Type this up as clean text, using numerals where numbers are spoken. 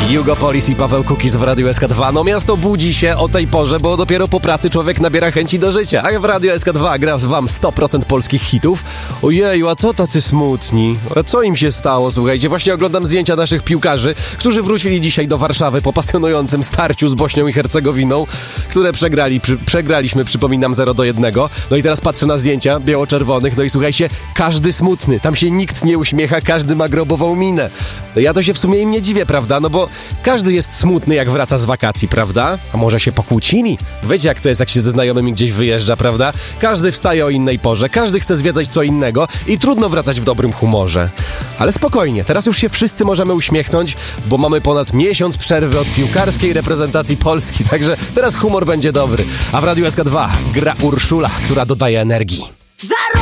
Hugo Polis i Paweł Kukis w Radiu SK2. No miasto budzi się o tej porze, bo dopiero po pracy człowiek nabiera chęci do życia. A w Radiu SK2 gra wam 100% polskich hitów. Ojeju, a co tacy smutni? A co im się stało? Słuchajcie, właśnie oglądam zdjęcia naszych piłkarzy, którzy wrócili dzisiaj do Warszawy po pasjonującym starciu z Bośnią i Hercegowiną, które przegraliśmy, przypominam, 0-1. No i teraz patrzę na zdjęcia biało-czerwonych, no i słuchajcie, każdy smutny, tam się nikt nie uśmiecha, każdy ma grobową minę. No ja to się w sumie im nie dziwię, prawda? No bo każdy jest smutny, jak wraca z wakacji, prawda? A może się pokłócili? Wiecie, jak to jest, jak się ze znajomymi gdzieś wyjeżdża, prawda? Każdy wstaje o innej porze, każdy chce zwiedzać co innego i trudno wracać w dobrym humorze. Ale spokojnie, teraz już się wszyscy możemy uśmiechnąć, bo mamy ponad miesiąc przerwy od piłkarskiej reprezentacji Polski, także teraz humor będzie dobry. A w Radiu SK2 gra Urszula, która dodaje energii.